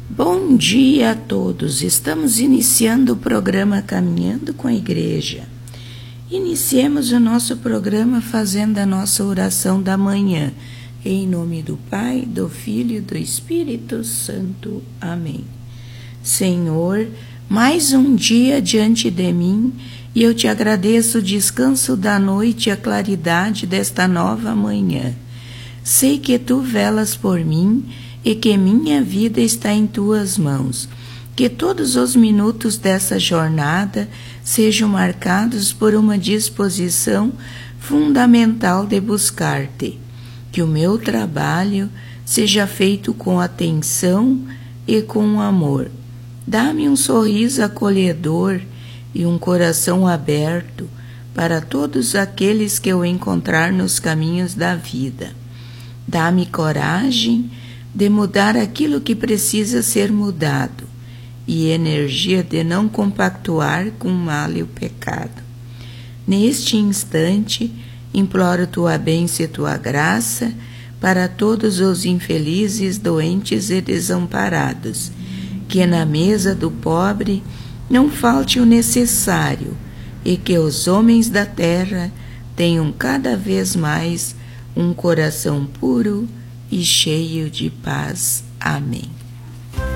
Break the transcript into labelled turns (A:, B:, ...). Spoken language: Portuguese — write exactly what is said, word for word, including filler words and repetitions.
A: Bom dia a todos, estamos iniciando o programa Caminhando com a Igreja. Iniciemos o nosso programa fazendo a nossa oração da manhã, em nome do Pai, do Filho e do Espírito Santo. Amém. Senhor, mais um dia diante de mim, e eu te agradeço o descanso da noite e a claridade desta nova manhã. Sei que tu velas por mim e que minha vida está em tuas mãos. Que todos os minutos dessa jornada sejam marcados por uma disposição fundamental de buscar-te. Que o meu trabalho seja feito com atenção e com amor. Dá-me um sorriso acolhedor e um coração aberto para todos aqueles que eu encontrar nos caminhos da vida. Dá-me coragem de mudar aquilo que precisa ser mudado e energia de não compactuar com o mal e o pecado. Neste instante, imploro tua bênção e tua graça para todos os infelizes, doentes e desamparados, que na mesa do pobre não falte o necessário e que os homens da terra tenham cada vez mais um coração puro e cheio de paz. Amém.